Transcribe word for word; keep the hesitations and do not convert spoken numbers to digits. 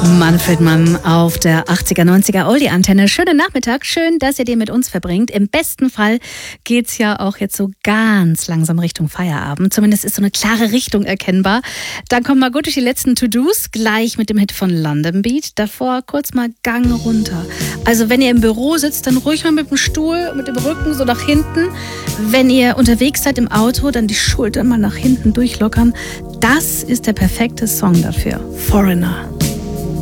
Manfred Mann auf der achtziger, neunziger Oldie-Antenne. Schönen Nachmittag, schön, dass ihr den mit uns verbringt. Im besten Fall geht's ja auch jetzt so ganz langsam Richtung Feierabend. Zumindest ist so eine klare Richtung erkennbar. Dann kommen wir gut durch die letzten To-Dos, gleich mit dem Hit von London Beat. Davor kurz mal Gang runter. Also wenn ihr im Büro sitzt, dann ruhig mal mit dem Stuhl, mit dem Rücken so nach hinten. Wenn ihr unterwegs seid im Auto, dann die Schultern mal nach hinten durchlockern. Das ist der perfekte Song dafür. Foreigner.